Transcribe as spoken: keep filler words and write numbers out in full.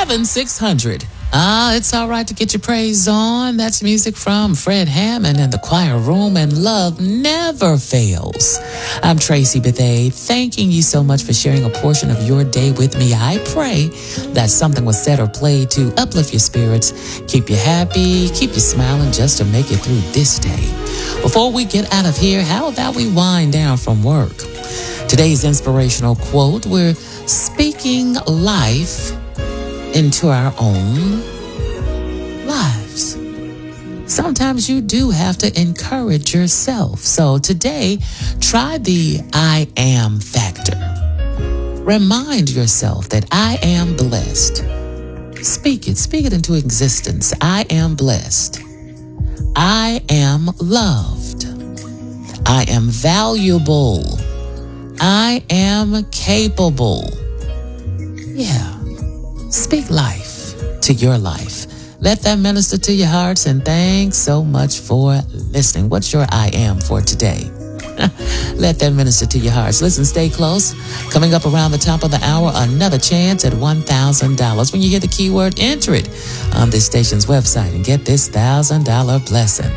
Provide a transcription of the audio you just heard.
seven six hundred. Ah, it's all right to get your praise on. That's music from Fred Hammond and the Choir Room, and love never fails. I'm Tracy Bethea, thanking you so much for sharing a portion of your day with me. I pray that something was said or played to uplift your spirits, keep you happy, keep you smiling just to make it through this day. Before we get out of here, how about we wind down from work? Today's inspirational quote, we're speaking life into our own lives. Sometimes you do have to encourage yourself. So today, try the I am factor. Remind yourself that I am blessed. Speak it. Speak it into existence. I am blessed. I am loved. I am valuable. I am capable. Yeah. Speak life to your life. Let that minister to your hearts, and thanks so much for listening. What's your I am for today? Let that minister to your hearts. Listen, stay close. Coming up around the top of the hour, another chance at one thousand dollars. When you hear the keyword, enter it on this station's website and get this one thousand dollars blessing.